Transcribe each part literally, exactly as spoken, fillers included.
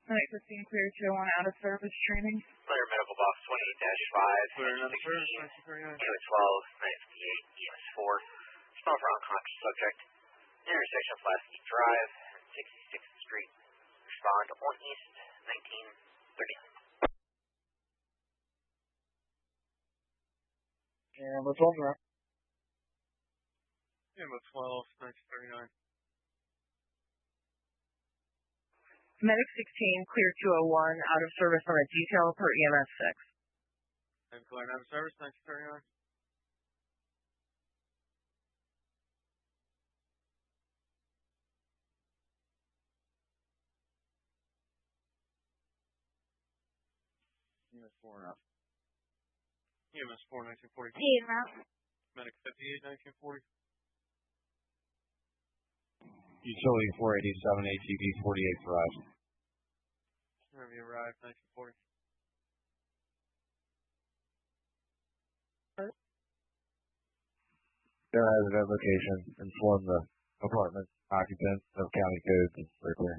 Night fifteen, clear two oh one, out of service training. Clear medical box twenty-eight dash five. Clear out of service, nineteen thirty-nine. Unit twelve, nine fifty-eight, E M S four. Smell for unconscious subject. Intersection of Plasky Drive and sixty-sixth Street. Respond on East, nineteen thirty-nine. And what's on that? Ammo twelve, nineteen thirty-nine. Medic sixteen, clear two oh one, out of service on a detail per E M S six. And clear out of service, nineteen thirty-nine. E M S four and up. E M S four, nineteen forty. E M S. Medic fifty-eight, nineteen forty. Utility four eighty-seven, A T V forty-eight arrived. Review arrived, nineteen forty. Their resident location. Inform the apartment occupant of county codes. Very clear.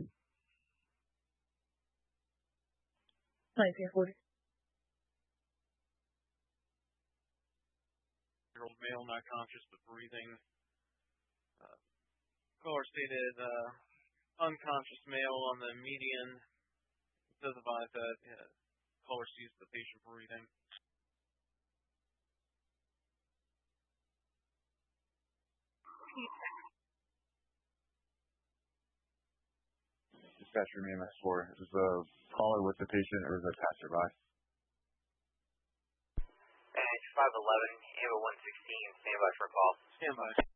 nineteen forty. Year-old male, not conscious but breathing. Uh, caller stated uh, unconscious male on the median. It does advise that uh, caller sees the patient breathing. Dispatcher E M S four. Is this a caller with the patient or is it a passerby? And five eleven, Ava one sixteen, stand by for a call. Stand by.